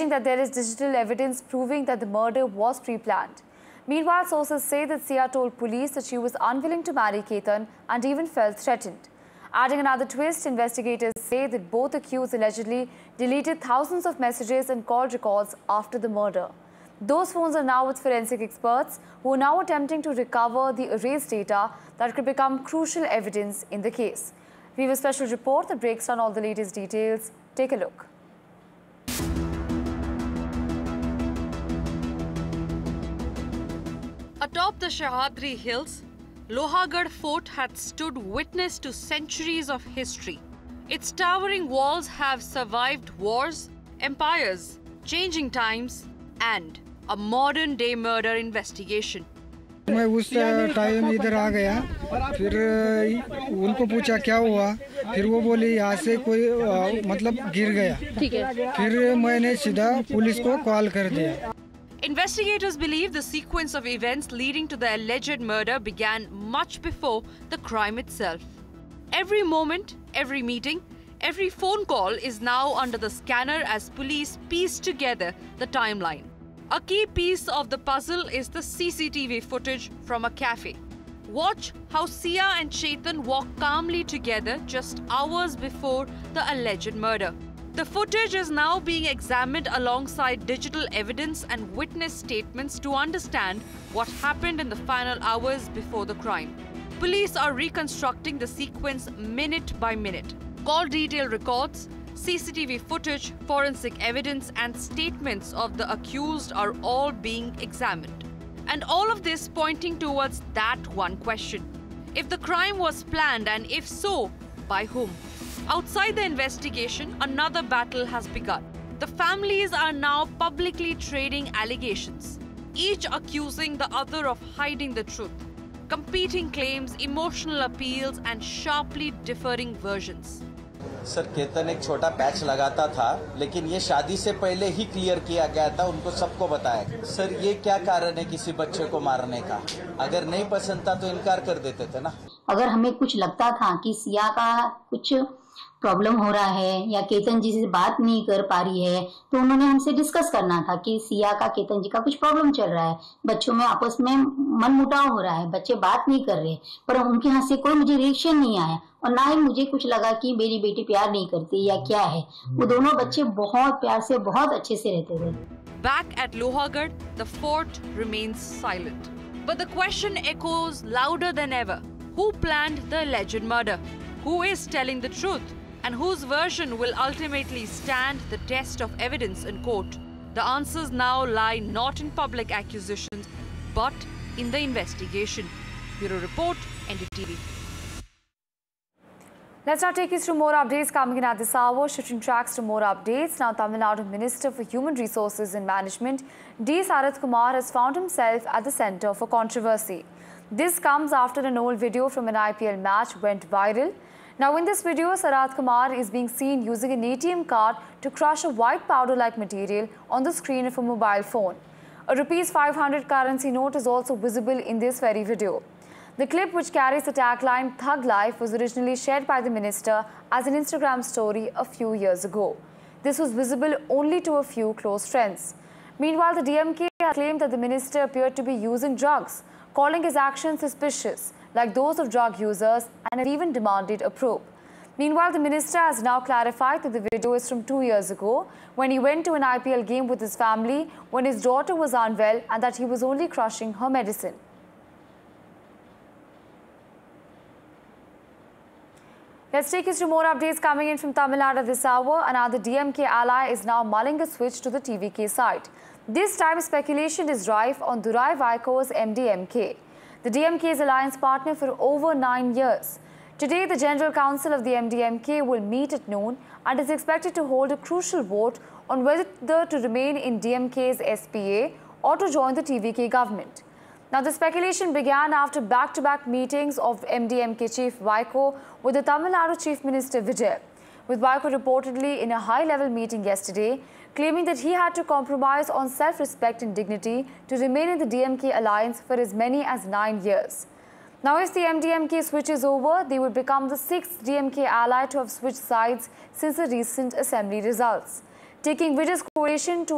alleging that there is digital evidence proving that the murder was pre-planned. Meanwhile, sources say that Sia told police that she was unwilling to marry Ketan and even felt threatened. Adding another twist, investigators say that both accused allegedly deleted thousands of messages and call records after the murder. Those phones are now with forensic experts who are now attempting to recover the erased data that could become crucial evidence in the case. We have a special report that breaks down all the latest details. Take a look. Atop the Sahyadri Hills, Lohagarh Fort had stood witness to centuries of history. Its towering walls have survived wars, empires, changing times, and a modern-day murder investigation. मैं उस time इधर आ गया, फिर उनको पूछा क्या हुआ, फिर वो बोले यहाँ से कोई मतलब गिर गया, फिर मैंने सीधा पुलिस को कॉल कर दिया. Investigators believe the sequence of events leading to the alleged murder began much before the crime itself. Every moment, every meeting, every phone call is now under the scanner as police piece together the timeline. A key piece of the puzzle is the CCTV footage from a cafe. Watch how Sia and Chetan walk calmly together just hours before the alleged murder. The footage is now being examined alongside digital evidence and witness statements to understand what happened in the final hours before the crime. Police are reconstructing the sequence minute by minute. Call detail records, CCTV footage, forensic evidence and statements of the accused are all being examined. And all of this pointing towards that one question. If the crime was planned and if so, by whom? Outside the investigation, another battle has begun. The families are now publicly trading allegations, each accusing the other of hiding the truth. Competing claims, emotional appeals and sharply differing versions. Sir Ketan एक छोटा patch लगाता था, लेकिन ये शादी से पहले ही clear किया गया था, उनको सबको बताया. सर ये क्या कारण है किसी बच्चे को मारने का? अगर नहीं पसंद था तो इनकार कर देते थे ना. अगर हमें कुछ लगता था कि सिया का कुछ प्रॉब्लम हो रहा है या केतन जी से बात नहीं कर पा रही है, तो उन्होंने हमसे डिस्कस करना था कि सिया का केतन जी का कुछ प्रॉब्लम चल रहा है, बच्चों में आपस में मनमुटाव हो रहा है, बच्चे बात नहीं कर रहे. पर उनके यहाँ से कोई मुझे रिएक्शन नहीं आया और ना ही मुझे कुछ लगा कि मेरी बेटी प्यार नहीं करती या क्या है. वो दोनों बच्चे बहुत प्यार से बहुत अच्छे से रहते थे. Back at Lohagarh, the fort remains silent. But the question echoes louder than ever. Who planned the alleged murder? Who is telling the truth? And whose version will ultimately stand the test of evidence in court? The answers now lie not in public accusations, but in the investigation. Bureau Report, NDTV. Let's now take you through more updates coming in at this hour. Shifting tracks to more updates. Now, Tamil Nadu Minister for Human Resources and Management, D. Sarath Kumar, has found himself at the centre for controversy. This comes after an old video from an IPL match went viral. Now, in this video, Sarath Kumar is being seen using an ATM card to crush a white powder-like material on the screen of a mobile phone. A Rs 500 currency note is also visible in this very video. The clip, which carries the tagline "Thug Life," was originally shared by the minister as an Instagram story a few years ago. This was visible only to a few close friends. Meanwhile, the DMK has claimed that the minister appeared to be using drugs, calling his actions suspicious, like those of drug users, and has even demanded a probe. Meanwhile, the minister has now clarified that the video is from 2 years ago, when he went to an IPL game with his family when his daughter was unwell, and that he was only crushing her medicine. Let's take you through more updates coming in from Tamil Nadu this hour. Another DMK ally is now mulling a switch to the TVK side. This time, speculation is rife on Durai Vaiko's MDMK, the DMK's alliance partner for over 9 years. Today, the General Council of the MDMK will meet at noon and is expected to hold a crucial vote on whether to remain in DMK's SPA or to join the TVK government. Now, the speculation began after back-to-back meetings of MDMK Chief Vaiko with the Tamil Nadu Chief Minister Vijay, with Vaiko reportedly in a high-level meeting yesterday, claiming that he had to compromise on self-respect and dignity to remain in the DMK alliance for as many as 9 years. Now, if the MDMK switch is over, they would become the 6th DMK ally to have switched sides since the recent assembly results, taking Vijay's quotation to